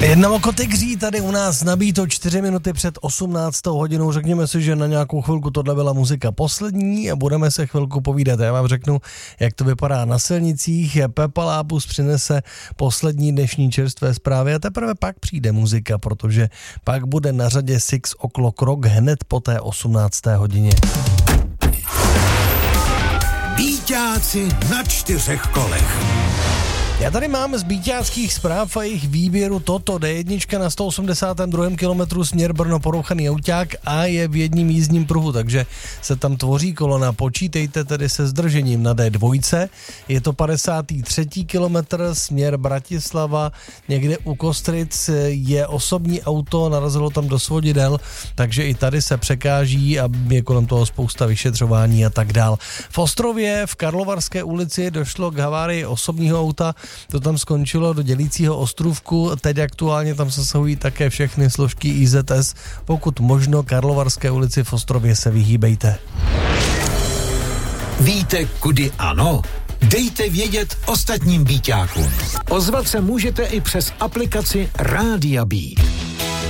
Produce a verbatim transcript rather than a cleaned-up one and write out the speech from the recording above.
Jedna oko tygří tady u nás nabíto čtyři minuty před osmnáctou hodinou. Řekněme si, že na nějakou chvilku tohle byla muzika poslední a budeme se chvilku povídat. Já vám řeknu, jak to vypadá na silnicích. Pepa Lábus přinese poslední dnešní čerstvé zprávy a teprve pak přijde muzika, protože pak bude na řadě Six O'Clock Rock hned po té osmnácté hodině. Bíťáci na čtyřech kolech. Já tady mám z bíťáckých zpráv a jejich výběru toto. D jedna na sto osmdesátém druhém kilometru směr Brno porouchaný auták a je v jedním jízdním pruhu, takže se tam tvoří kolona. Počítejte tedy se zdržením na D dva. Je to padesátý třetí kilometr směr Bratislava, někde u Kostric je osobní auto, narazilo tam do svodidel, takže i tady se překáží a je kolem toho spousta vyšetřování a tak dál. V Ostrově v Karlovarské ulici došlo k havárii osobního auta. To tam skončilo do dělícího ostrůvku, teď aktuálně tam zasahují také všechny složky I Z S. Pokud možno Karlovarské ulici v Ostrově se vyhýbejte. Víte, kudy ano? Dejte vědět ostatním bíťákům. Ozvat se můžete i přes aplikaci Rádia Beat.